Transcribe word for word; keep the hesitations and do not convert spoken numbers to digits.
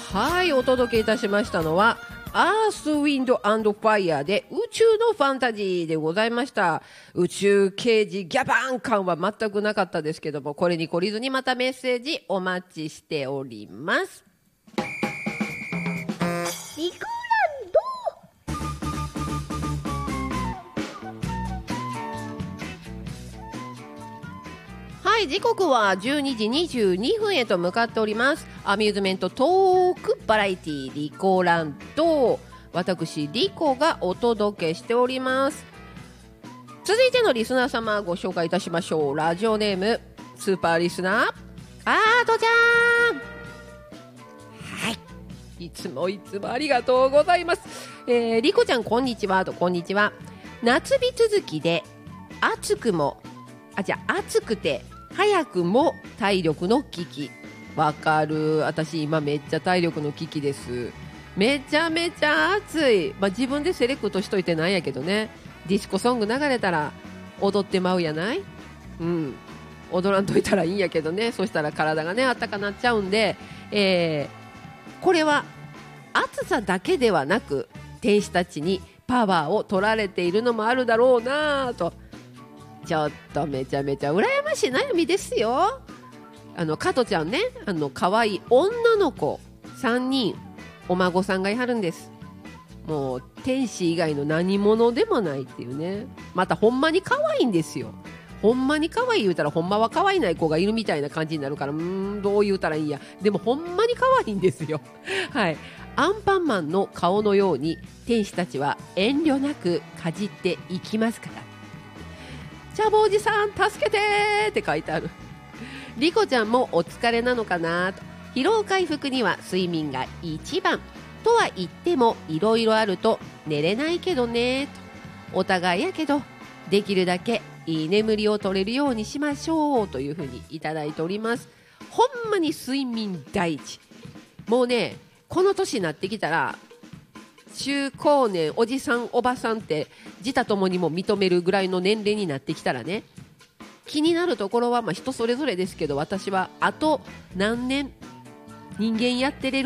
はい、お届けいたしましたのはアースウィンドアンドファイヤーで宇宙のファンタジーでございました。宇宙刑事ギャバン感は全くなかったですけども、これに懲りずにまたメッセージお待ちしております。 リクランド。はい、時刻はじゅうにじにじゅうにふんへと向かっております。アミューズメントトークバラエティリコランド、私リコがお届けしております。続いてのリスナー様ご紹介いたしましょう。ラジオネームスーパーリスナーアートちゃん。はい、いつもいつもありがとうございます。えー、リコちゃんこんにちはと。こんにちは。夏日続きで暑くもあじゃあ暑くて早くも体力の危機。わかる。私今めっちゃ体力の危機です。めちゃめちゃ暑い。まあ、自分でセレクトしといてなんやけどね。ディスコソング流れたら踊ってまうやない。うん、踊らんといたらいいんやけどね。そしたら体がねあったかなっちゃうんで、えー、これは暑さだけではなく天使たちにパワーを取られているのもあるだろうなと。ちょっとめちゃめちゃ羨ましい悩みですよ。あの加トちゃんね、あの可愛い女の子さんにんお孫さんがいはるんです。もう天使以外の何者でもないっていうね。またほんまに可愛いんですよ。ほんまに可愛い言うたらほんまは可愛いない子がいるみたいな感じになるから、うーんどう言うたらいいんや。でもほんまに可愛いんですよ。はい、アンパンマンの顔のように天使たちは遠慮なくかじっていきますから。チャボおじさん助けてーって書いてある。リコちゃんもお疲れなのかなと。疲労回復には睡眠が一番とは言ってもいろいろあると寝れないけどねと。お互いやけどできるだけいい眠りを取れるようにしましょうというふうにいただいております。ほんまに睡眠第一。もうねこの年になってきたら中高年おじさんおばさんって自他ともにも認めるぐらいの年齢になってきたらね、気になるところはまあ人それぞれですけど、私はあと何年人間やってれる